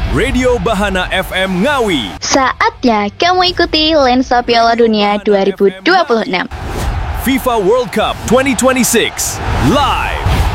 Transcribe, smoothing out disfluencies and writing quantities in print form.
Radio Bahana FM Ngawi. Saatnya kamu ikuti Lensa Piala Dunia 2026. FIFA World Cup 2026 live.